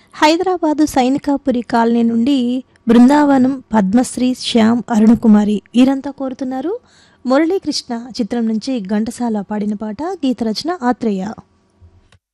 Hyderabad Sainikpuri colony నుండి బృందావనం, పద్మశ్రీ, శ్యామ్, అరుణకుమారి వీరంతా కోరుతున్నారు. మురళీకృష్ణ చిత్రం నుంచి ఘంటసాల పాడిన పాట. గీత రచన ఆత్రేయ.